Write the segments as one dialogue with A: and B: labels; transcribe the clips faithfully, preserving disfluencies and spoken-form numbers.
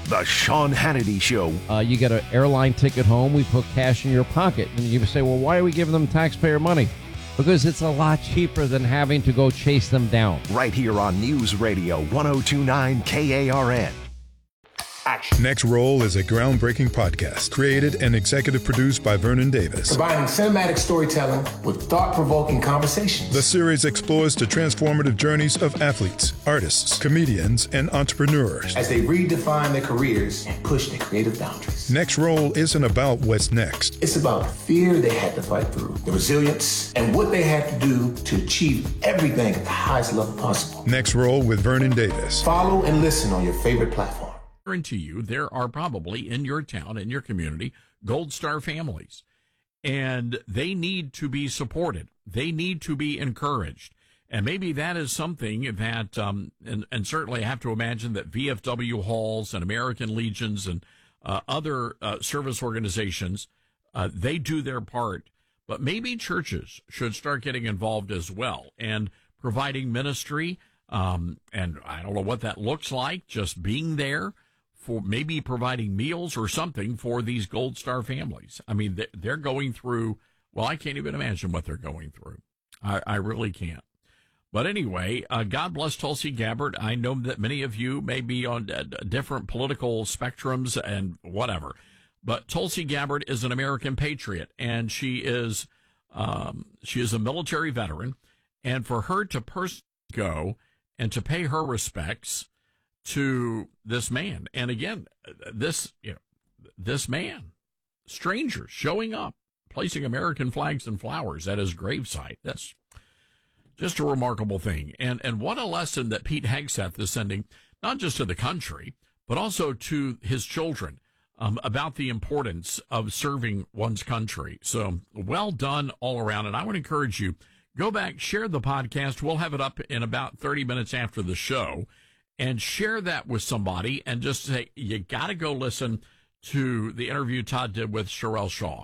A: The Sean Hannity Show.
B: Uh, you get an airline ticket home, we put cash in your pocket. And you say, well, why are we giving them taxpayer money? Because it's a lot cheaper than having to go chase them down.
A: Right here on News Radio one oh two point nine K A R N. Action.
C: Next Roll is a groundbreaking podcast created and executive produced by Vernon Davis.
D: Combining cinematic storytelling with thought-provoking conversations.
C: The series explores the transformative journeys of athletes, artists, comedians, and entrepreneurs
D: as they redefine their careers and push their creative boundaries.
C: Next Roll isn't about what's next.
D: It's about the fear they had to fight through, the resilience, and what they had to do to achieve everything at the highest level possible.
C: Next Roll with Vernon Davis.
D: Follow and listen on your favorite platform.
E: To you, there are probably in your town, in your community, Gold Star families, and they need to be supported. They need to be encouraged. And maybe that is something that, um, and, and certainly I have to imagine that V F W Halls and American Legions and uh, other uh, service organizations, uh, they do their part. But maybe churches should start getting involved as well and providing ministry. Um, and I don't know what that looks like, just being there. For maybe providing meals or something for these Gold Star families. I mean, they're going through, well, I can't even imagine what they're going through. I, I really can't. But anyway, uh, God bless Tulsi Gabbard. I know that many of you may be on uh, different political spectrums and whatever. But Tulsi Gabbard is an American patriot, and she is um, she is a military veteran. And for her to personally go and to pay her respects to this man. And again, this, you know, this man, strangers showing up, placing American flags and flowers at his gravesite. That's just a remarkable thing. And, and what a lesson that Pete Hegseth is sending, not just to the country, but also to his children, um, about the importance of serving one's country. So well done all around. And I would encourage you, go back, share the podcast. We'll have it up in about thirty minutes after the show. And share that with somebody and just say, you got to go listen to the interview Todd did with Sherelle Shaw.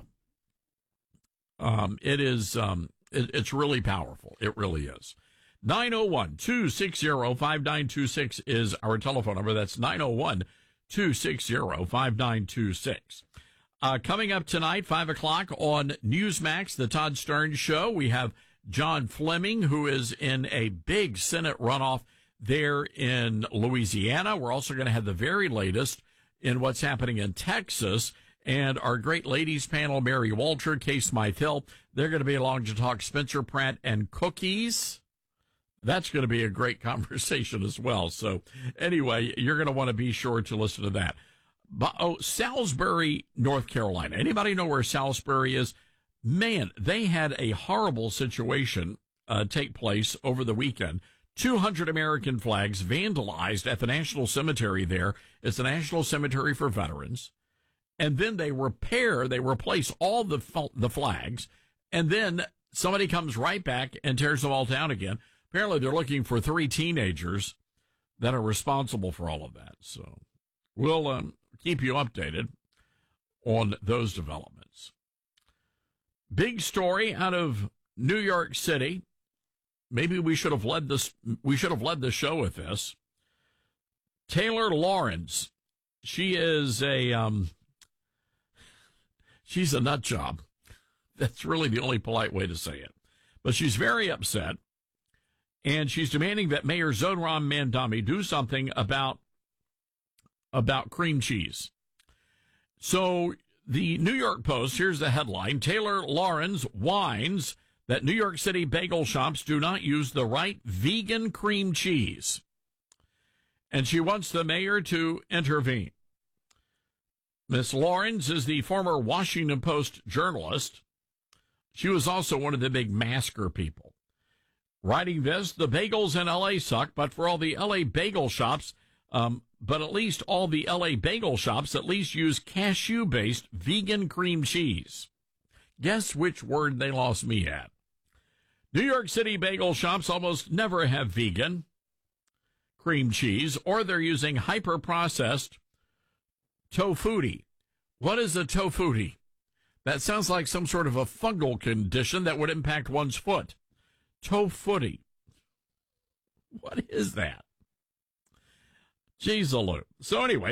E: Um, it is, um, it, it's really powerful. It really is. nine oh one, two six zero, five nine two six is our telephone number. That's nine oh one, two six zero, five nine two six. Uh, coming up tonight, five o'clock on Newsmax, the Todd Stern Show, we have John Fleming, who is in a big Senate runoff there in Louisiana. We're also going to have the very latest in what's happening in Texas. And our great ladies panel, Mary Walter, Kay Smythe-Hill, they're going to be along to talk Spencer Pratt and cookies. That's going to be a great conversation as well. So anyway, you're going to want to be sure to listen to that. But, oh, Salisbury, North Carolina. Anybody know where Salisbury is? Man, they had a horrible situation uh, take place over the weekend. two hundred American flags vandalized at the National Cemetery there. It's the National Cemetery for Veterans. And then they repair, they replace all the the flags. And then somebody comes right back and tears them all down again. Apparently they're looking for three teenagers that are responsible for all of that. So we'll um, keep you updated on those developments. Big story out of New York City. Maybe we should have led this. We should have led the show with this. Taylor Lorenz, she is a um, she's a nut job. That's really the only polite way to say it. But she's very upset, and she's demanding that Mayor Zohran Mamdani do something about about cream cheese. So the New York Post, here's the headline: Taylor Lorenz whines that New York City bagel shops do not use the right vegan cream cheese. And she wants the mayor to intervene. Miss Lorenz is the former Washington Post journalist. She was also one of the big masker people. Writing this, the bagels in L A suck, but for all the L A bagel shops, um, but at least all the L A bagel shops at least use cashew-based vegan cream cheese. Guess which word they lost me at? New York City bagel shops almost never have vegan cream cheese, or they're using hyper-processed tofutti. What is a tofutti? That sounds like some sort of a fungal condition that would impact one's foot. Tofutti. What is that? Jeez-a-loo. So anyway,